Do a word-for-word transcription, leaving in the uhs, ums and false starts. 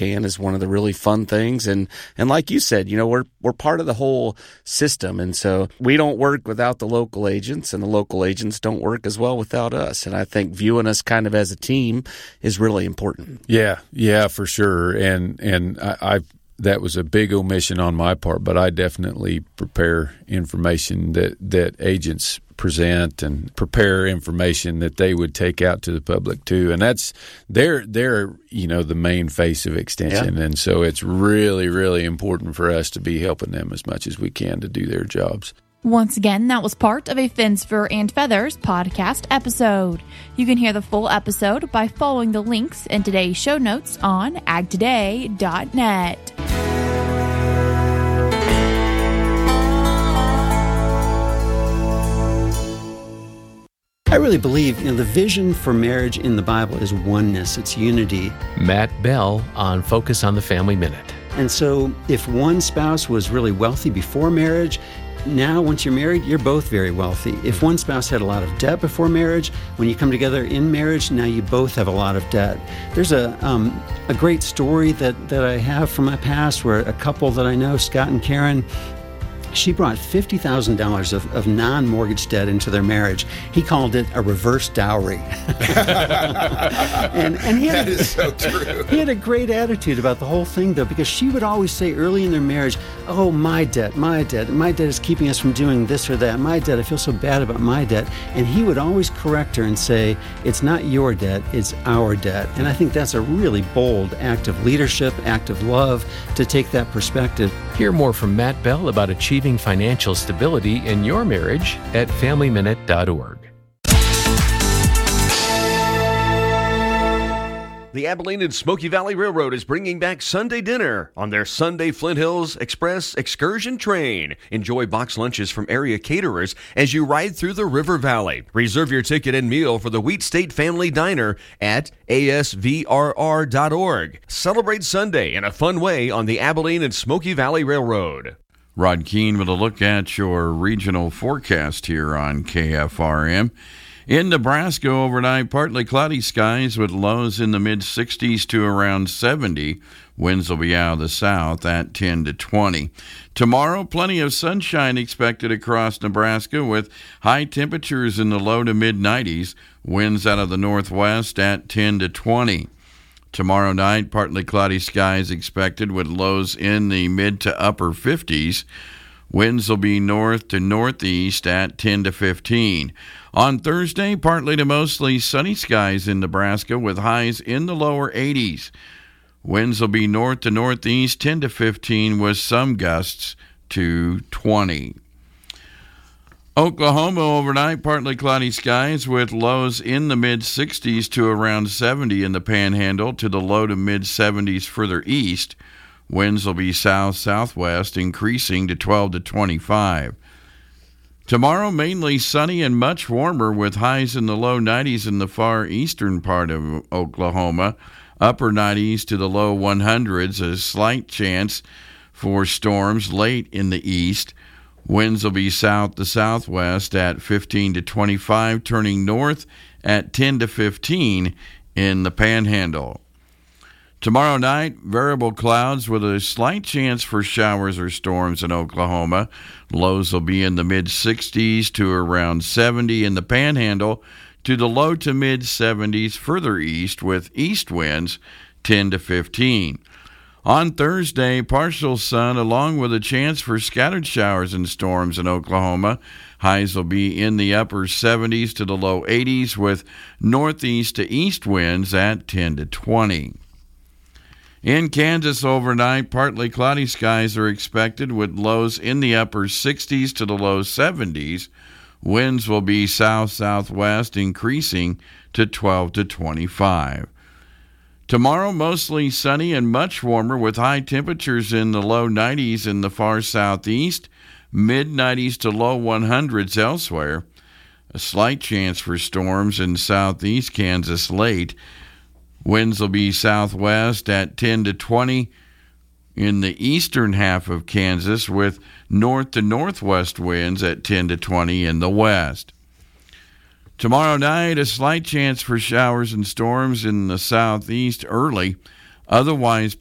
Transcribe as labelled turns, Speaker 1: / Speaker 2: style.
Speaker 1: can is one of the really fun things. And, and like you said, you know, we're we're part of the whole system. And so we don't work without the local agents, and the local agents don't work as well without us. And I think viewing us kind of as a team is really important.
Speaker 2: Yeah, yeah, for sure. And and I, I that was a big omission on my part, but I definitely prepare information that, that agents present and prepare information that they would take out to the public too. And that's they're they're you know the main face of Extension, yeah. And so it's really really important for us to be helping them as much as we can to do their jobs.
Speaker 3: Once again, that was part of a Fins, Fur, and Feathers podcast episode. You can hear the full episode by following the links in today's show notes on ag today dot net.
Speaker 4: I really believe, you know, the vision for marriage in the Bible is oneness, it's unity.
Speaker 5: Matt Bell on Focus on the Family Minute.
Speaker 4: And so if one spouse was really wealthy before marriage, now once you're married, you're both very wealthy. If one spouse had a lot of debt before marriage, when you come together in marriage, now you both have a lot of debt. There's a um, a great story that, that I have from my past where a couple that I know, Scott and Karen, she brought fifty thousand dollars of, of non-mortgage debt into their marriage. He called it a reverse dowry. and, and he had,
Speaker 6: that is so true.
Speaker 4: He had a great attitude about the whole thing, though, because she would always say early in their marriage, oh, my debt, my debt, my debt is keeping us from doing this or that. My debt, I feel so bad about my debt. And he would always correct her and say, it's not your debt, it's our debt. And I think that's a really bold act of leadership, act of love, to take that perspective.
Speaker 5: Hear more from Matt Bell about achieving financial stability in your marriage at family minute dot org.
Speaker 7: The Abilene and Smoky Valley Railroad is bringing back Sunday dinner on their Sunday Flint Hills Express excursion train. Enjoy box lunches from area caterers as you ride through the River Valley. Reserve your ticket and meal for the Wheat State Family Diner at A S V R R dot org. Celebrate Sunday in a fun way on the Abilene and Smoky Valley Railroad.
Speaker 6: Rod Keene with a look at your regional forecast here on K F R M. In Nebraska overnight, partly cloudy skies with lows in the mid sixties to around seventy. Winds will be out of the south at ten to twenty. Tomorrow, plenty of sunshine expected across Nebraska with high temperatures in the low to mid nineties. Winds out of the northwest at ten to twenty. Tomorrow night, partly cloudy skies expected with lows in the mid to upper fifties. Winds will be north to northeast at ten to fifteen. On Thursday, partly to mostly sunny skies in Nebraska with highs in the lower eighties. Winds will be north to northeast ten to fifteen with some gusts to twenty. Oklahoma overnight, partly cloudy skies with lows in the mid sixties to around seventy in the Panhandle to the low to mid seventies further east. Winds will be south-southwest, increasing to twelve to twenty-five. Tomorrow, mainly sunny and much warmer with highs in the low nineties in the far eastern part of Oklahoma, upper nineties to the low hundreds, a slight chance for storms late in the east. Winds will be south to southwest at fifteen to twenty-five, turning north at ten to fifteen in the Panhandle. Tomorrow night, variable clouds with a slight chance for showers or storms in Oklahoma. Lows will be in the mid sixties to around seventy in the Panhandle to the low to mid seventies further east with east winds ten to fifteen. On Thursday, partial sun along with a chance for scattered showers and storms in Oklahoma. Highs will be in the upper seventies to the low eighties with northeast to east winds at ten to twenty. In Kansas overnight, partly cloudy skies are expected with lows in the upper sixties to the low seventies. Winds will be south-southwest, increasing to twelve to twenty-five. Tomorrow, mostly sunny and much warmer with high temperatures in the low nineties in the far southeast, mid nineties to low hundreds elsewhere. A slight chance for storms in southeast Kansas late. Winds will be southwest at ten to twenty in the eastern half of Kansas with north to northwest winds at ten to twenty in the west. Tomorrow night, a slight chance for showers and storms in the southeast early. Otherwise,